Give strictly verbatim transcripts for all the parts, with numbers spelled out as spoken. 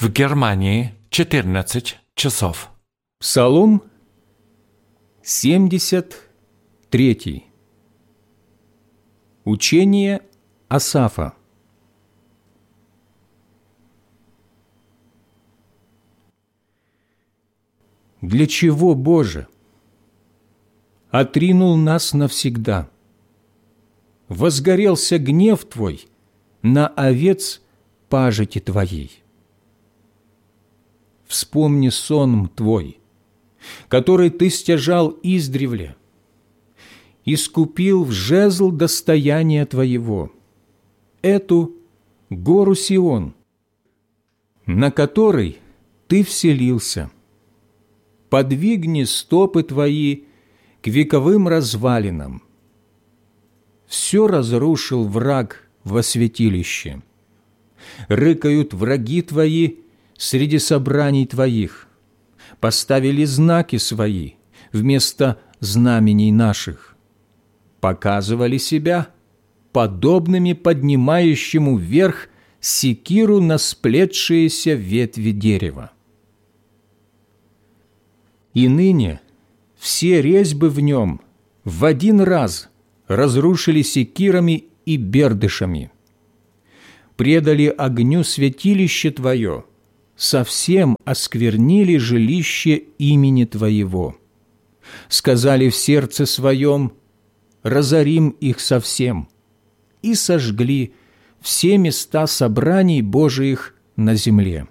В Германии четырнадцать часов. Псалом семьдесят три. Учение Асафа. Для чего, Боже, отринул нас навсегда? Возгорелся гнев Твой на овец пажити Твоей. Вспомни сон Твой, который Ты стяжал издревле, искупил в жезл достояния Твоего, эту гору Сион, на которой Ты вселился. Подвигни стопы Твои к вековым развалинам. Все разрушил враг во святилище. Рыкают враги Твои среди собраний Твоих, поставили знаки Свои вместо знамений наших, показывали себя подобными поднимающему вверх секиру на сплетшиеся ветви дерева. И ныне все резьбы в нем в один раз разрушили секирами и бердышами, предали огню святилище Твое, совсем осквернили жилище имени Твоего. Сказали в сердце своем: разорим их совсем, и сожгли все места собраний Божиих на земле.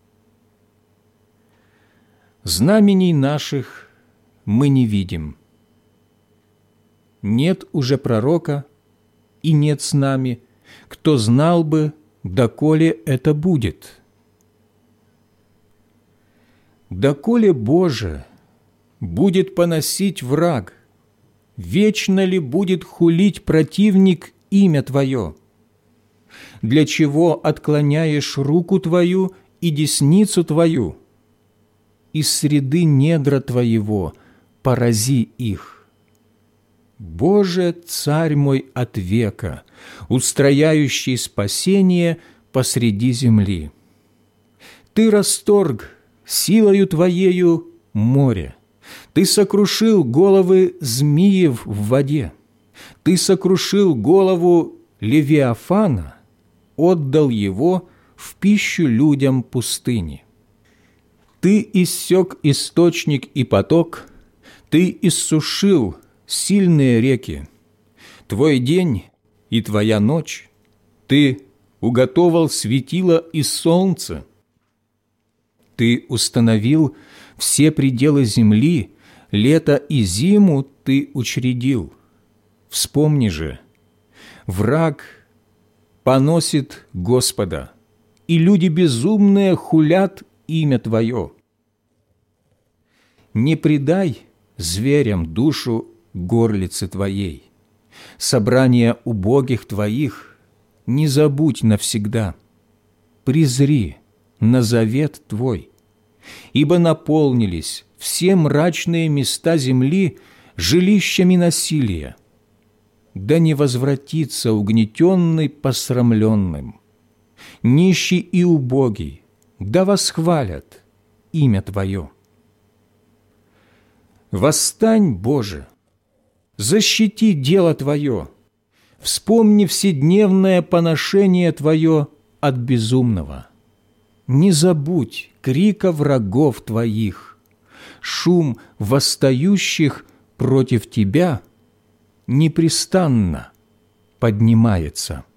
Знамений наших мы не видим. Нет уже пророка, и нет с нами, кто знал бы, доколе это будет. Доколе, Боже, будет поносить враг, вечно ли будет хулить противник имя Твое? Для чего отклоняешь руку Твою и десницу Твою? Из среды недра Твоего порази их. Боже, Царь мой от века, устрояющий спасение посреди земли. Ты расторг силою Твоею море, Ты сокрушил головы змеев в воде, Ты сокрушил голову Левиафана, отдал его в пищу людям пустыни. Ты иссек источник и поток, Ты иссушил сильные реки. Твой день и Твоя ночь, Ты уготовал светило и солнце. Ты установил все пределы земли, лето и зиму Ты учредил. Вспомни же, враг поносит Господа, и люди безумные хулят имя Твое. Не предай зверям душу горлицы Твоей, собрание убогих Твоих не забудь навсегда. Презри на завет Твой, ибо наполнились все мрачные места земли жилищами насилия. Да не возвратится угнетенный посрамленным, нищий и убогий, да восхвалят имя Твое. Восстань, Боже, защити дело Твое, вспомни вседневное поношение Твое от безумного. Не забудь крика врагов Твоих, шум восстающих против Тебя непрестанно поднимается.